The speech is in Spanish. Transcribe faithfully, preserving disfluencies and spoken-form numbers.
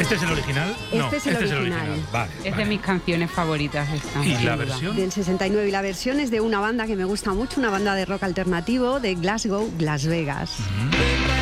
¿Este es el original? Este No, es el este original. es el original. Vale, Es vale. de mis canciones favoritas esta. ¿Y sin la duda. versión? Del sesenta y nueve, y la versión es de una banda que me gusta mucho, una banda de rock alternativo de Glasgow, Las Vegas. Mm.